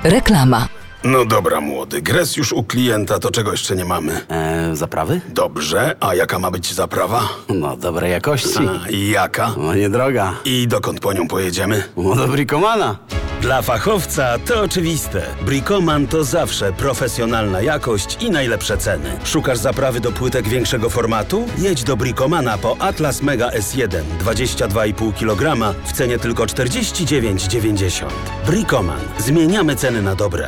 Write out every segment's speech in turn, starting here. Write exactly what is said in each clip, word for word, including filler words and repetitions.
Reklama. No dobra, młody, gres już u klienta, to czego jeszcze nie mamy? Eee, zaprawy? Dobrze, a jaka ma być zaprawa? No, dobrej jakości. A, i jaka? No, niedroga. I dokąd po nią pojedziemy? No, do Bricomana. Dla fachowca to oczywiste. Bricoman to zawsze profesjonalna jakość i najlepsze ceny. Szukasz zaprawy do płytek większego formatu? Jedź do Bricomana po Atlas Mega S jeden dwadzieścia dwa i pół kilograma w cenie tylko czterdzieści dziewięć dziewięćdziesiąt. Bricoman. Zmieniamy ceny na dobre.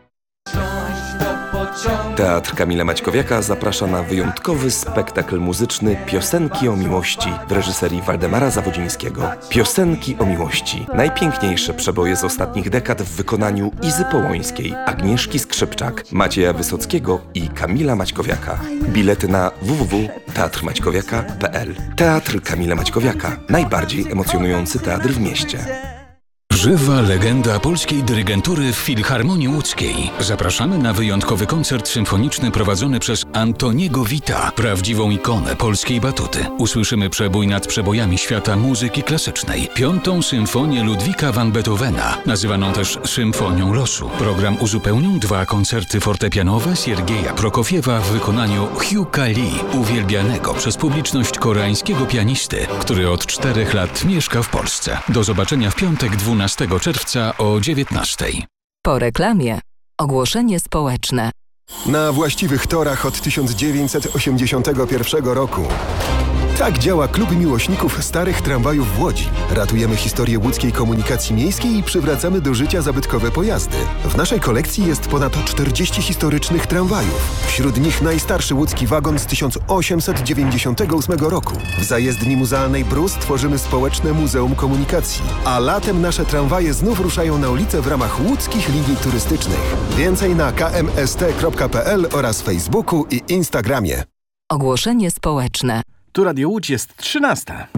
Teatr Kamila Maćkowiaka zaprasza na wyjątkowy spektakl muzyczny Piosenki o miłości w reżyserii Waldemara Zawodzińskiego. Piosenki o miłości. Najpiękniejsze przeboje z ostatnich dekad w wykonaniu Izy Połońskiej, Agnieszki Skrzypczak, Macieja Wysockiego i Kamila Maćkowiaka. Bilety na w w w kropka teatr maćkowiaka kropka p l. Teatr Kamila Maćkowiaka. Najbardziej emocjonujący teatr w mieście. Żywa legenda polskiej dyrygentury w Filharmonii Łódzkiej. Zapraszamy na wyjątkowy koncert symfoniczny prowadzony przez Antoniego Wita, prawdziwą ikonę polskiej batuty. Usłyszymy przebój nad przebojami świata muzyki klasycznej. Piątą symfonię Ludwika van Beethovena, nazywaną też Symfonią Losu. Program uzupełnią dwa koncerty fortepianowe Siergieja Prokofiewa w wykonaniu Hugh Lee, uwielbianego przez publiczność koreańskiego pianisty, który od czterech lat mieszka w Polsce. Do zobaczenia w piątek dwunastego czerwca o dziewiętnastej. Po reklamie ogłoszenie społeczne. Na właściwych torach od tysiąc dziewięćset osiemdziesiątego pierwszego roku. Tak działa Klub Miłośników Starych Tramwajów w Łodzi. Ratujemy historię łódzkiej komunikacji miejskiej i przywracamy do życia zabytkowe pojazdy. W naszej kolekcji jest ponad czterdzieści historycznych tramwajów. Wśród nich najstarszy łódzki wagon z tysiąc osiemset dziewięćdziesiątego ósmego roku. W zajezdni muzealnej Brus tworzymy społeczne Muzeum Komunikacji. A latem nasze tramwaje znów ruszają na ulicę w ramach łódzkich linii turystycznych. Więcej na k m s t kropka p l oraz Facebooku i Instagramie. Ogłoszenie społeczne. Tu Radio Łódź, jest trzynasta.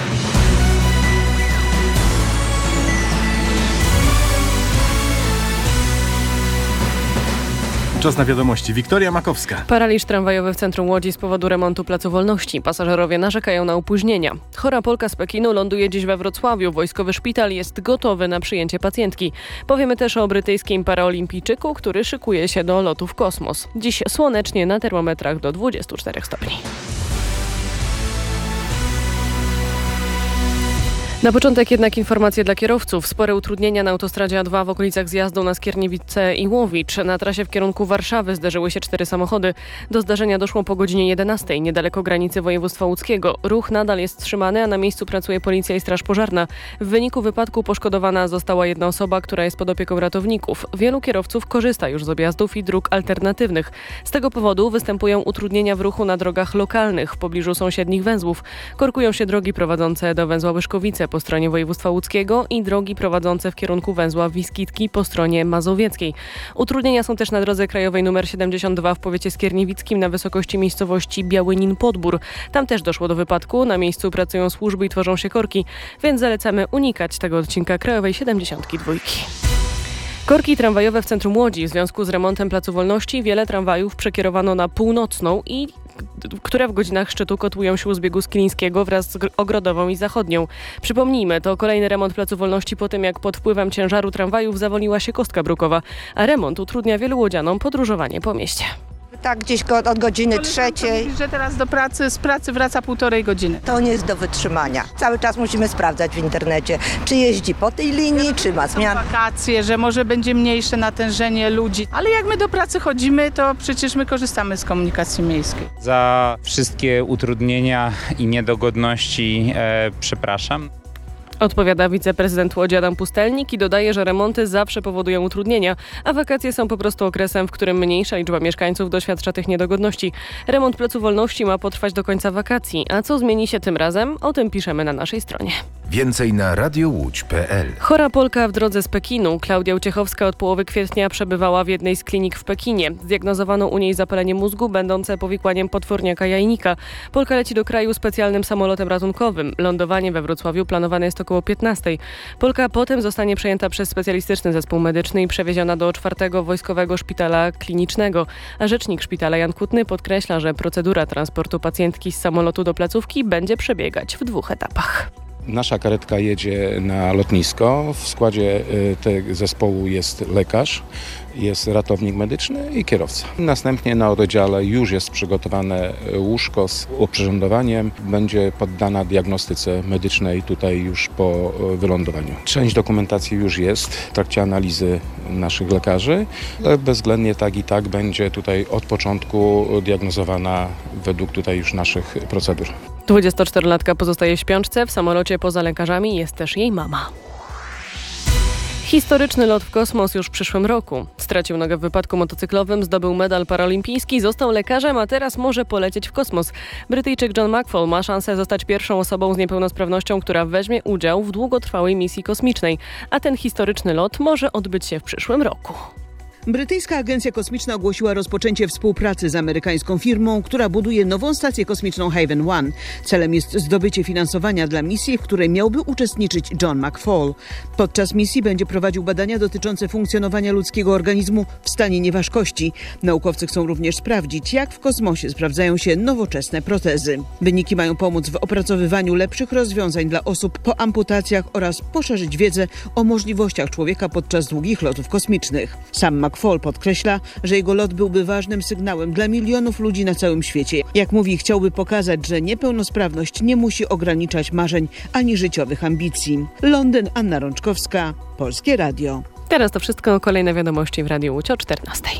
Czas na wiadomości. Wiktoria Makowska. Paraliż tramwajowy w centrum Łodzi z powodu remontu Placu Wolności. Pasażerowie narzekają na opóźnienia. Chora Polka z Pekinu ląduje dziś we Wrocławiu. Wojskowy szpital jest gotowy na przyjęcie pacjentki. Powiemy też o brytyjskim paraolimpijczyku, który szykuje się do lotu w kosmos. Dziś słonecznie, na termometrach do dwudziestu czterech stopni. Na początek jednak informacje dla kierowców. Spore utrudnienia na autostradzie A dwa w okolicach zjazdu na Skierniewice i Łowicz. Na trasie w kierunku Warszawy zderzyły się cztery samochody. Do zdarzenia doszło po godzinie jedenastej, niedaleko granicy województwa łódzkiego. Ruch nadal jest wstrzymany, a na miejscu pracuje policja i straż pożarna. W wyniku wypadku poszkodowana została jedna osoba, która jest pod opieką ratowników. Wielu kierowców korzysta już z objazdów i dróg alternatywnych. Z tego powodu występują utrudnienia w ruchu na drogach lokalnych w pobliżu sąsiednich węzłów. Korkują się drogi prowadzące do węzła Łyszkowice po stronie województwa łódzkiego i drogi prowadzące w kierunku węzła Wiskitki po stronie mazowieckiej. Utrudnienia są też na drodze krajowej nr siedemdziesiąt dwa w powiecie skierniewickim na wysokości miejscowości Białynin-Podbór. Tam też doszło do wypadku. Na miejscu pracują służby i tworzą się korki, więc zalecamy unikać tego odcinka krajowej siedemdziesiąt dwa. Korki tramwajowe w centrum Łodzi. W związku z remontem Placu Wolności wiele tramwajów przekierowano na północną i które w godzinach szczytu kotłują się u zbiegu Skilińskiego wraz z Ogrodową i Zachodnią. Przypomnijmy, to kolejny remont Placu Wolności po tym, jak pod wpływem ciężaru tramwajów zawoliła się kostka brukowa, a remont utrudnia wielu łodzianom podróżowanie po mieście. Tak, gdzieś go, od godziny trzeciej. Że teraz do pracy, z pracy wraca półtorej godziny. To nie jest do wytrzymania. Cały czas musimy sprawdzać w internecie, czy jeździ po tej linii, czy ma zmian. Wakacje, że może będzie mniejsze natężenie ludzi. Ale jak my do pracy chodzimy, to przecież my korzystamy z komunikacji miejskiej. Za wszystkie utrudnienia i niedogodności e, przepraszam. Odpowiada wiceprezydent Łodzi Adam Pustelnik i dodaje, że remonty zawsze powodują utrudnienia, a wakacje są po prostu okresem, w którym mniejsza liczba mieszkańców doświadcza tych niedogodności. Remont Placu Wolności ma potrwać do końca wakacji, a co zmieni się tym razem? O tym piszemy na naszej stronie. Więcej na radio łódź kropka p l. Chora Polka w drodze z Pekinu. Klaudia Uciechowska od połowy kwietnia przebywała w jednej z klinik w Pekinie. Zdiagnozowano u niej zapalenie mózgu będące powikłaniem potworniaka jajnika. Polka leci do kraju specjalnym samolotem ratunkowym. Lądowanie we Wrocławiu planowane jest około piętnastej. Polka potem zostanie przejęta przez specjalistyczny zespół medyczny i przewieziona do czwartego Wojskowego Szpitala Klinicznego. A rzecznik szpitala Jan Kutny podkreśla, że procedura transportu pacjentki z samolotu do placówki będzie przebiegać w dwóch etapach. Nasza karetka jedzie na lotnisko. W składzie tego zespołu jest lekarz, jest ratownik medyczny i kierowca. Następnie na oddziale już jest przygotowane łóżko z oprzyrządowaniem. Będzie poddana diagnostyce medycznej tutaj już po wylądowaniu. Część dokumentacji już jest w trakcie analizy naszych lekarzy, ale bezwzględnie tak i tak będzie tutaj od początku diagnozowana według tutaj już naszych procedur. dwudziestoczterolatka pozostaje w śpiączce. W samolocie poza lekarzami jest też jej mama. Historyczny lot w kosmos już w przyszłym roku. Stracił nogę w wypadku motocyklowym, zdobył medal paraolimpijski, został lekarzem, a teraz może polecieć w kosmos. Brytyjczyk John McFall ma szansę zostać pierwszą osobą z niepełnosprawnością, która weźmie udział w długotrwałej misji kosmicznej. A ten historyczny lot może odbyć się w przyszłym roku. Brytyjska Agencja Kosmiczna ogłosiła rozpoczęcie współpracy z amerykańską firmą, która buduje nową stację kosmiczną Haven One. Celem jest zdobycie finansowania dla misji, w której miałby uczestniczyć John McFall. Podczas misji będzie prowadził badania dotyczące funkcjonowania ludzkiego organizmu w stanie nieważkości. Naukowcy chcą również sprawdzić, jak w kosmosie sprawdzają się nowoczesne protezy. Wyniki mają pomóc w opracowywaniu lepszych rozwiązań dla osób po amputacjach oraz poszerzyć wiedzę o możliwościach człowieka podczas długich lotów kosmicznych. Sam McFall podkreśla, że jego lot byłby ważnym sygnałem dla milionów ludzi na całym świecie. Jak mówi, chciałby pokazać, że niepełnosprawność nie musi ograniczać marzeń ani życiowych ambicji. Londyn, Anna Rączkowska, Polskie Radio. Teraz to wszystko, kolejne wiadomości w Radiu Łódź o czternastej.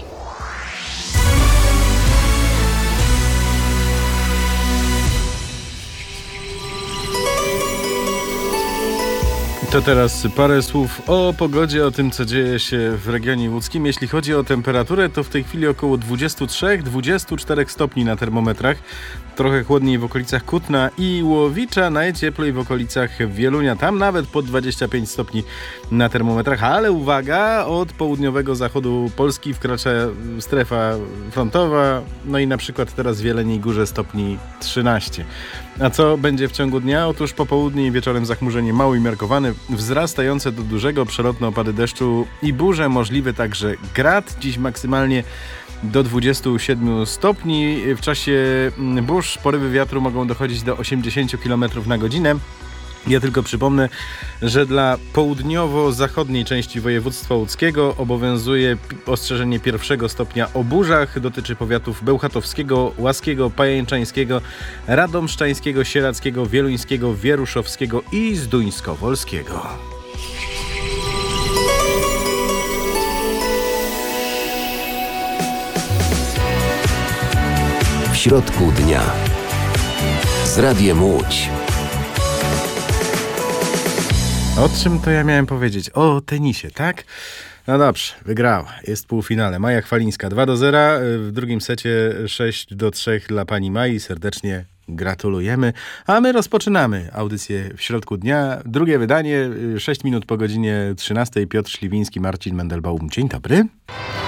To teraz parę słów o pogodzie, o tym, co dzieje się w regionie łódzkim. Jeśli chodzi o temperaturę, to w tej chwili około dwadzieścia trzy do dwudziestu czterech stopni na termometrach. Trochę chłodniej w okolicach Kutna i Łowicza, najcieplej w okolicach Wielunia. Tam nawet po dwadzieścia pięć stopni na termometrach, ale uwaga, od południowego zachodu Polski wkracza strefa frontowa, no i na przykład teraz w Jeleniej Górze stopni trzynaście. A co będzie w ciągu dnia? Otóż po południu i wieczorem zachmurzenie mało umiarkowane, wzrastające do dużego przelotne opady deszczu i burze, możliwy także grad. Dziś maksymalnie do dwudziestu siedmiu stopni. W czasie burz porywy wiatru mogą dochodzić do osiemdziesięciu kilometrów na godzinę. Ja tylko przypomnę, że dla południowo-zachodniej części województwa łódzkiego obowiązuje ostrzeżenie pierwszego stopnia o burzach. Dotyczy powiatów bełchatowskiego, łaskiego, pajęczańskiego, radomszczańskiego, sieradzkiego, wieluńskiego, wieruszowskiego i zduńskowolskiego. W środku dnia z Radiem Łódź. O czym to ja miałem powiedzieć? O tenisie, tak? No dobrze, wygrała. Jest półfinale. Maja Chwalińska dwa do zera. W drugim secie sześć do trzech dla pani Mai. Serdecznie gratulujemy. A my rozpoczynamy audycję w środku dnia. Drugie wydanie, sześć minut po godzinie trzynastej. Piotr Śliwiński, Marcin Mendelbaum. Dzień dobry.